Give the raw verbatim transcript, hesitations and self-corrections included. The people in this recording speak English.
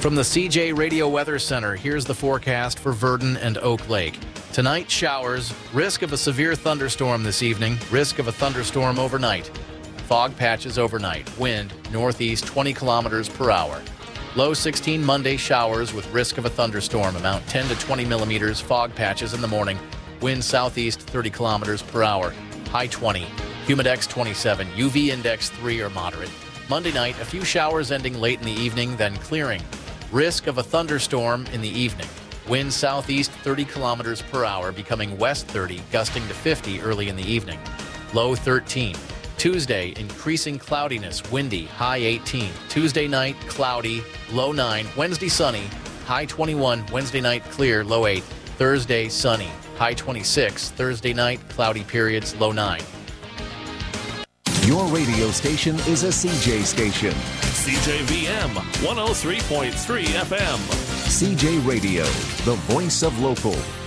From the C J Radio Weather Center, here's the forecast for Virden and Oak Lake. Tonight, showers, risk of a severe thunderstorm this evening, risk of a thunderstorm overnight. Fog patches overnight, wind northeast twenty kilometers per hour. Low sixteen Monday, showers with risk of a thunderstorm, amount ten to twenty millimeters, fog patches in the morning, wind southeast thirty kilometers per hour, high twenty. Humidex twenty-seven, U V index three or moderate. Monday night, a few showers ending late in the evening, then clearing. Risk of a thunderstorm in the evening. Wind southeast thirty kilometers per hour, becoming west thirty, gusting to fifty early in the evening. Low thirteen. Tuesday, increasing cloudiness, windy, high eighteen. Tuesday night, cloudy, low nine. Wednesday, sunny, high twenty-one. Wednesday night, clear, low eight. Thursday, sunny, high twenty-six. Thursday night, cloudy periods, low nine. Your radio station is a C J station. C J V M one oh three point three F M. C J Radio, the voice of local.